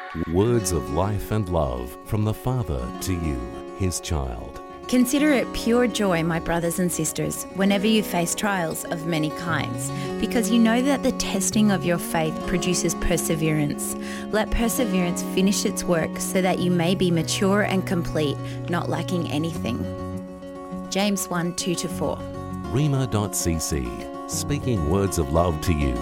Words of life and love from the Father to you, his child. Consider it pure joy, my brothers and sisters, whenever you face trials of many kinds, because you know that the testing of your faith produces perseverance. Let perseverance finish its work so that you may be mature and complete, not lacking anything. James 1:2-4. Rhema.cc, speaking words of love to you.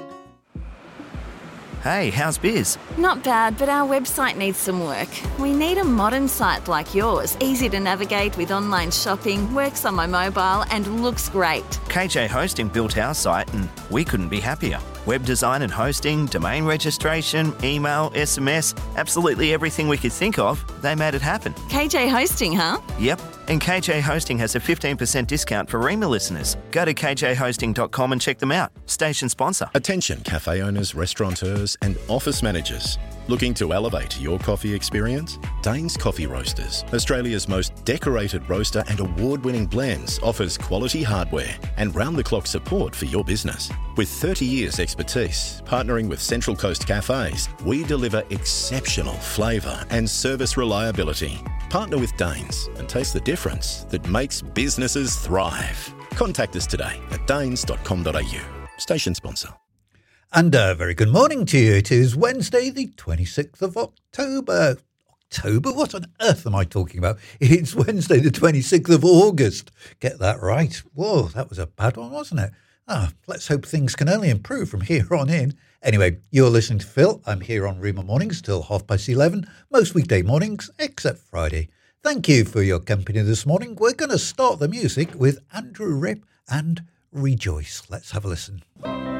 Hey, how's biz? Not bad, but our website needs some work. We need a modern site like yours, easy to navigate with online shopping, works on my mobile and looks great. KJ Hosting built our site and we couldn't be happier. Web design and hosting, domain registration, email, SMS, absolutely everything we could think of, they made it happen. KJ Hosting, huh? Yep, and KJ Hosting has a 15% discount for Rhema listeners. Go to kjhosting.com and check them out. Station sponsor. Attention cafe owners, restaurateurs and office managers. Looking to elevate your coffee experience? Danes Coffee Roasters, Australia's most decorated roaster and award-winning blends, offers quality hardware and round-the-clock support for your business. With 30 years expertise, partnering with Central Coast Cafes, we deliver exceptional flavour and service reliability. Partner with Danes and taste the difference that makes businesses thrive. Contact us today at danes.com.au. Station sponsor. And a very good morning to you. It is Wednesday, the 26th of October. October? What on earth am I talking about? It's Wednesday, the 26th of August. Get that right. Whoa, that was a bad one, wasn't it? Let's hope things can only improve from here on in. Anyway, you're listening to Phil. I'm here on Rhema Mornings till 11:30, most weekday mornings except Friday. Thank you for your company this morning. We're going to start the music with Andrew Ripp and Rejoice. Let's have a listen.